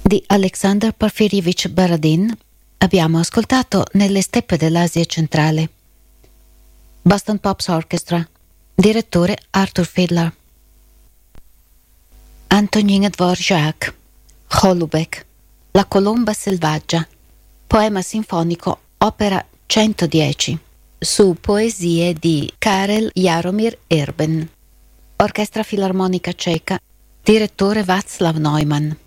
di Alexander Porfir'evich Baradin abbiamo ascoltato Nelle steppe dell'Asia centrale. Boston Pops Orchestra, direttore Arthur Fiedler. Antonin Dvorak, Holubek, La colomba selvaggia, poema sinfonico, opera 110, su poesie di Karel Jaromír Erben. Orchestra Filarmonica Ceca, direttore Václav Neumann.